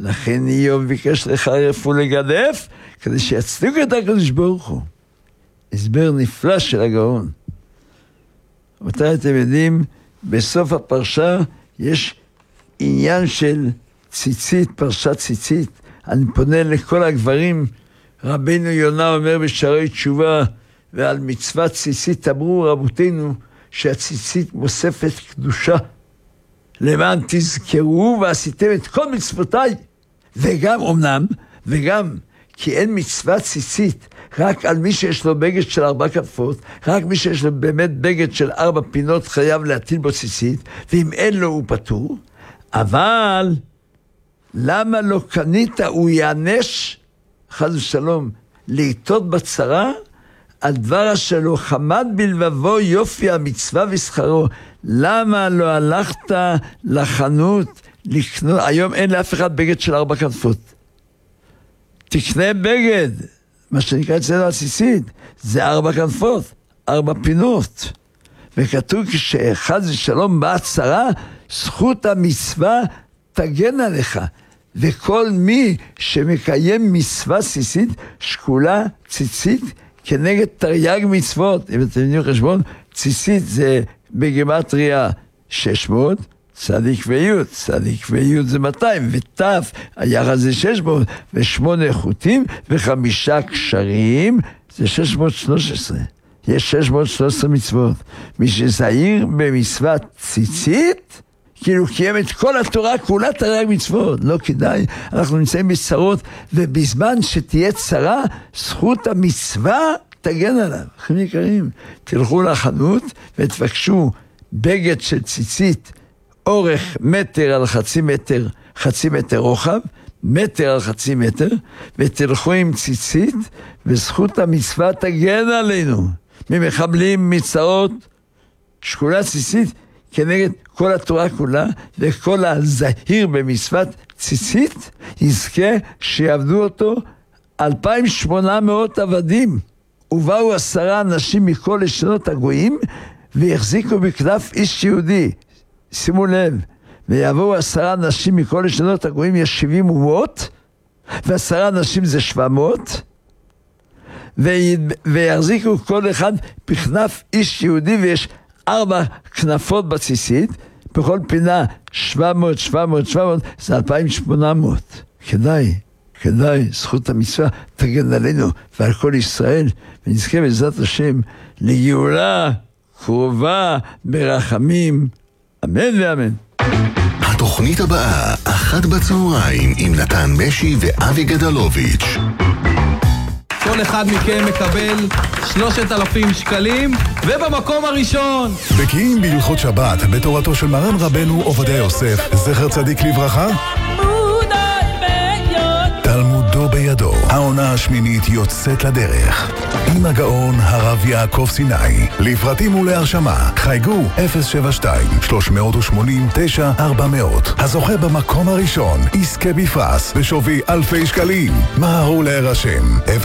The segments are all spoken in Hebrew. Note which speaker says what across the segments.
Speaker 1: לכן איוב ביקש לחרף ולגדף, כדי שיצדיק את הקדוש ברוך הוא. הסבר נפלא של הגאון. אותה אתם יודעים, בסוף הפרשה יש עניין של ציצית, פרשת ציצית. אני פונה לכל הגברים, רבינו יונה אומר בשערי תשובה, ועל מצוות ציצית אמרו רבותינו, שהציצית מוספת קדושה, למען תזכרו ועשיתם את כל מצוותיי, וגם אומנם, וגם כי אין מצוות ציצית, רק על מי שיש לו בגד של 4 כנפות, רק מי שיש לו באמת בגד של 4 פינות חייב להטיל בו ציצית, ואם אין לו הוא פטור, אבל למה לא קנית, הוא יענש, חס ושלום, לעיתות בצרה, על דבר אשר לא חמד בלבבו יופי המצווה ושכרו. למה לא הלכת לחנות לקנות, היום אין לאף אחד בגד של 4 כנפות. תקנה בגד, מה שנקרא אצלנו הציצית, זה 4 כנפות, 4 פינות. וכתוב כשחס ושלום באה צרה, זכות המצווה תגן עליך. וכל מי שמקיים מצווה ציצית, שקולה ציצית כנגד תרי"ג מצוות. אם אתם יודעים חשבון, ציצית זה בגימטריה 600, צדיק וי', צדיק וי' זה 200, ות' היחד זה 600, ו8 חוטים, ו5 קשרים, זה 613. יש 613 מצוות. מי שזהיר במצוות ציצית, כאילו קיים את כל התורה כולה תרי"ג מצוות. לא כדאי, אנחנו נמצאים בצרות, ובזמן שתהיה צרה, זכות המצווה תגן עליו. אחים יקרים, תלכו לחנות ותבקשו בגד של ציצית, אורך 1 מטר על 0.5 מטר, 0.5 מטר רוחב, 1 מטר על 0.5 מטר, ותלכו עם ציצית, וזכות המצווה תגן עלינו. ממחבלים, מצרות, שקולה ציצית, כנגד כל התורה כולה, וכל הזהיר במצוות ציצית, יזכה שיעבדו אותו 2,800 עבדים. ובאו 10 אנשים מכל לשונות הגויים, והחזיקו בכנף איש יהודי. שימו לב, ויבואו 10 אנשים מכל לשונות הגויים, יש 70 אומות, ו10 אנשים זה 700, ויחזיקו כל אחד בכנף איש יהודי, ויש 4 כנפות בציצית, בכל פינה 700, 700, 700, זה 2,800. כדאי, זכות המצווה תגן עלינו ועל כל ישראל, ונזכה בעזרת השם לגאולה קרובה ברחמים, אמן ואמן.
Speaker 2: התוכנית הבאה, 1 בצהריים, עם נתן משי ואבי גדלוביץ'.
Speaker 3: כל אחד מכם מקבל 3,000 שקלים, ובמקום הראשון
Speaker 4: בקיאים בהלכות שבת בתורתו של מרן רבנו עובדיה יוסף, זכר צדיק לברכה, תלמודו בידו. העונה השמינית יוצאת לדרך עם הגאון הרב יעקב סיני. לפרטים ולהרשמה חייגו 072-380-9400. הזוכה במקום הראשון יזכה בפרס בשווי אלפי שקלים. מהרו להירשם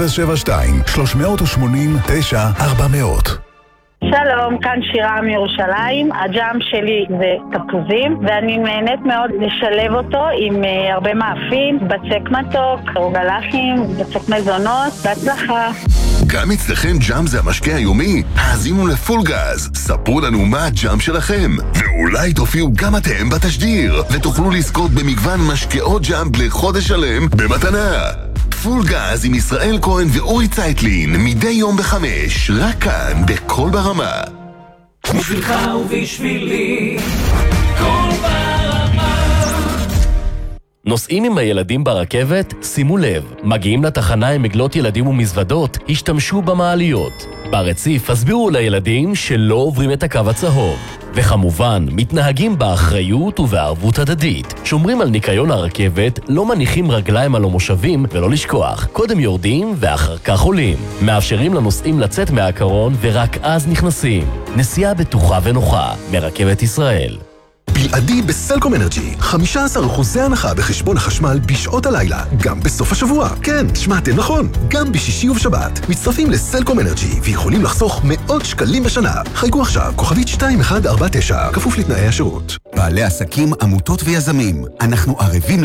Speaker 4: 072-380-9400.
Speaker 5: שלום, כאן שירה מירושלים. הג'אם שלי זה תפוזים, ואני נהנית מאוד לשלב אותו עם הרבה מאפים, בצק מתוק, רוגלחים, בצק מזונות. בהצלחה.
Speaker 2: גם אצלכם ג'אם זה המשקה היומי? האזינו לפול גז, ספרו לנו מה הג'אם שלכם, ואולי תופיעו גם אתם בתשדיר, ותוכלו לזכות במגוון משקאות ג'אם לחודש שלם במתנה. פול גז עם ישראל כהן ואורי צייטלין, מדי יום ב5, רק כאן בכל ברמה.
Speaker 6: בשבילך ובשבילי, כל ברמה.
Speaker 7: נוסעים עם הילדים ברכבת? שימו לב, מגיעים לתחנה עם עגלות ילדים ומזוודות, השתמשו במעליות. ברציף הסבירו לילדים שלא עוברים את הקו הצהוב. וכמובן, מתנהגים באחריות ובערבות הדדית. שומרים על ניקיון הרכבת, לא מניחים רגליים על המושבים, ולא לשכוח, קודם יורדים ואחר כך עולים. מאפשרים לנוסעים לצאת מהקרון ורק אז נכנסים. נסיעה בטוחה ונוחה, מרכבת ישראל.
Speaker 2: בלעדי בסלקום אנרג'י, 15% הנחה בחשבון החשמל בשעות הלילה, גם בסוף השבוע. כן, שמעתם נכון, גם בשישי ובשבת. מצטרפים לסלקום אנרג'י ויכולים לחסוך מאות שקלים בשנה. חייגו עכשיו, כוכבית 2149, כפוף לתנאי השירות. בעלי עסקים, עמותות ויזמים, אנחנו ערבים